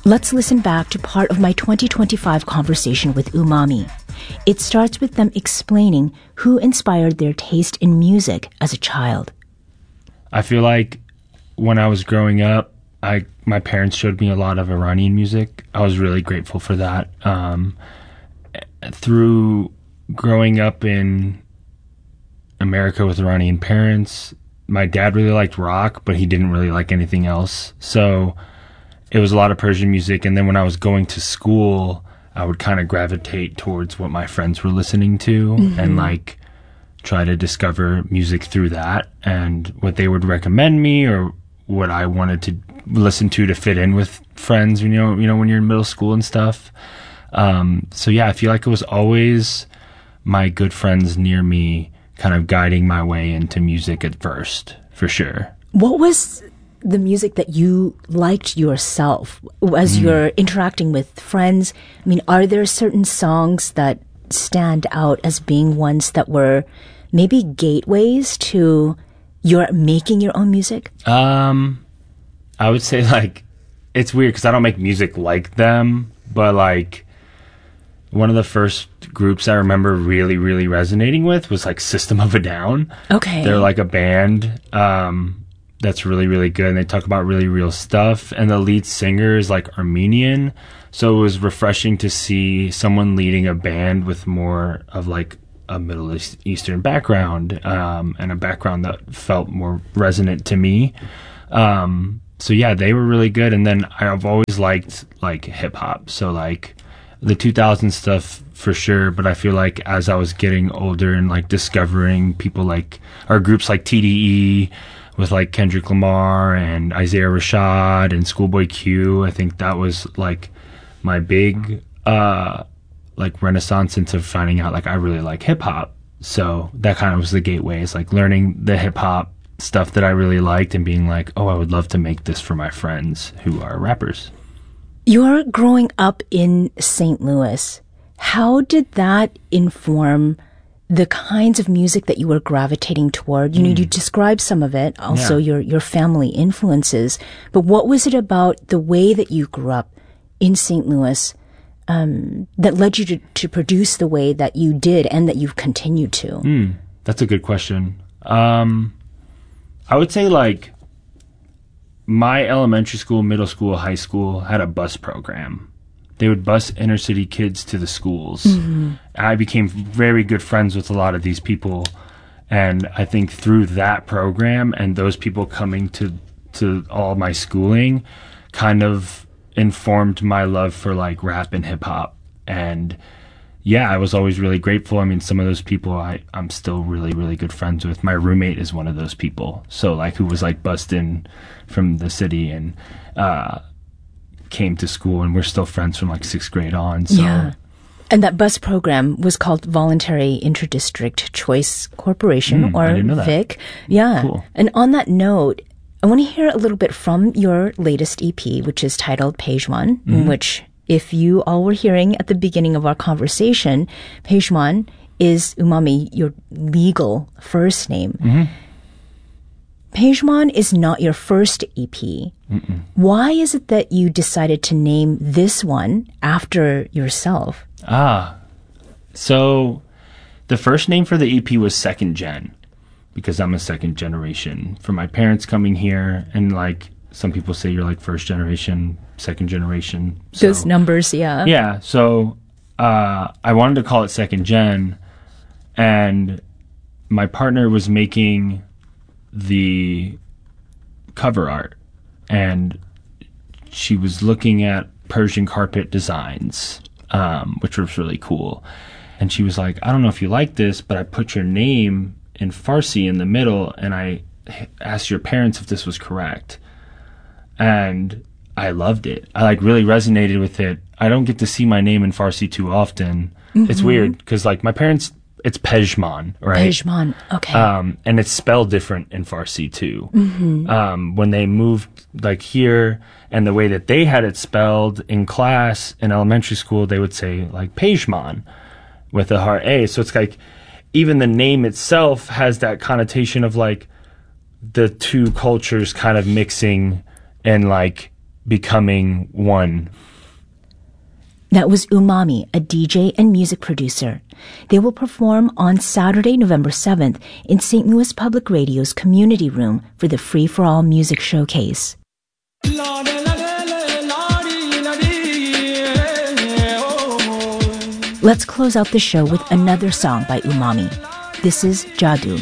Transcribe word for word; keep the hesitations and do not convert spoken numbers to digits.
Let's listen back to part of my twenty twenty-five conversation with Umami. It starts with them explaining who inspired their taste in music as a child. I feel like when I was growing up, I my parents showed me a lot of Iranian music. I was really grateful for that. Um, through growing up in America with Iranian parents, my dad really liked rock, but he didn't really like anything else. So it was a lot of Persian music. And then when I was going to school, I would kind of gravitate towards what my friends were listening to mm-hmm. and like try to discover music through that and what they would recommend me or what I wanted to listen to to fit in with friends, you know, you know, when you're in middle school and stuff. Um, so yeah, I feel like it was always my good friends near me kind of guiding my way into music at first, for sure. What was the music that you liked yourself as mm. you're interacting with friends? I mean, are there certain songs that stand out as being ones that were maybe gateways to your making your own music? Um, I would say like, it's weird because I don't make music like them, but like one of the first groups I remember really, really resonating with was like System of a Down. Okay. They're like a band, um, that's really, really good. And they talk about really real stuff. And the lead singer is like Armenian. So it was refreshing to see someone leading a band with more of like a Middle Eastern background, um, and a background that felt more resonant to me. Um, so yeah, they were really good. And then I've always liked like hip hop. So like the two thousand stuff for sure. But I feel like as I was getting older and like discovering people like, or groups like T D E, with like Kendrick Lamar and Isaiah Rashad and Schoolboy Q. I think that was like my big uh, like renaissance into finding out like I really like hip hop. So that kind of was the gateway. It's like learning the hip hop stuff that I really liked and being like, oh, I would love to make this for my friends who are rappers. You're growing up in Saint Louis. How did that inform the kinds of music that you were gravitating toward? You know, mm. you described some of it, also yeah. your, your family influences, but what was it about the way that you grew up in Saint Louis um, that led you to, to produce the way that you did and that you've continued to? Mm, that's a good question. Um, I would say like my elementary school, middle school, high school had a bus program. They would bus inner city kids to the schools. Mm-hmm. I became very good friends with a lot of these people. And I think through that program and those people coming to, to all my schooling kind of informed my love for like rap and hip hop. And yeah, I was always really grateful. I mean, some of those people I, I'm still really, really good friends with. My roommate is one of those people. So like who was like bussed in from the city and, uh, came to school, and we're still friends from like sixth grade on. So. Yeah. And that bus program was called Voluntary Interdistrict Choice Corporation, mm, or I didn't know that. V I C. Yeah. Cool. And on that note, I want to hear a little bit from your latest E P, which is titled Pejman, mm-hmm. which if you all were hearing at the beginning of our conversation, Pejman is Umami, your legal first name. Mm-hmm. Pejman is not your first E P. Mm-mm. Why is it that you decided to name this one after yourself? Ah, so the first name for the E P was Second Gen, because I'm a second generation from my parents coming here. And like some people say you're like first generation, second generation. So, those numbers, yeah. Yeah. So uh, I wanted to call it Second Gen, and my partner was making the cover art, and she was looking at Persian carpet designs, um, which was really cool. And she was like, I don't know if you like this, but I put your name in Farsi in the middle, and I asked your parents if this was correct. And I loved it. I like really resonated with it. I don't get to see my name in Farsi too often. Mm-hmm. It's weird because like my parents, it's Pejman, right? Pejman, okay. Um, and it's spelled different in Farsi too. Mm-hmm. Um, when they moved like here, and the way that they had it spelled in class in elementary school, they would say like Pejman with a hard A. So it's like even the name itself has that connotation of like the two cultures kind of mixing and like becoming one. That was Umami, a D J and music producer. They will perform on Saturday, November seventh in Saint Louis Public Radio's Community Room for the Free for All Music Showcase. Let's close out the show with another song by Umami. This is Jadoo.